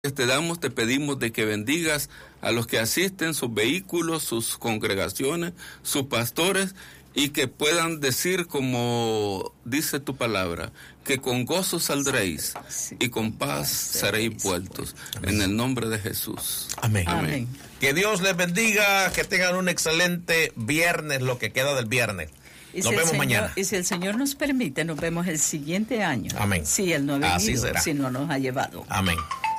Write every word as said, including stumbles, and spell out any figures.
te damos, te pedimos de que bendigas a los que asisten, sus vehículos, sus congregaciones, sus pastores, y que puedan decir como dice tu palabra, que con gozo saldréis y con paz seréis vueltos. Amén. En el nombre de Jesús. Amén. Amén. Amén. Que Dios les bendiga, que tengan un excelente viernes, lo que queda del viernes. Y nos si vemos Señor, mañana. Y si el Señor nos permite, nos vemos el siguiente año. Amén. Si Él no ha Así venido, será. si no nos ha llevado. Amén.